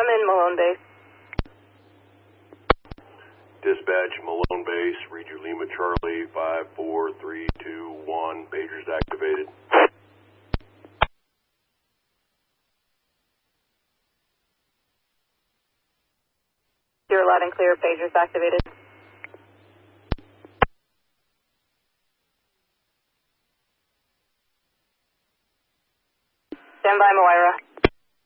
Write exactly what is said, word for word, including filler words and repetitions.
I'm in Malone Base. Dispatch, Malone Base, read your Lima Charlie, five, four, three, two, one, pagers activated. You're loud and clear, pagers activated. Stand by, Moira.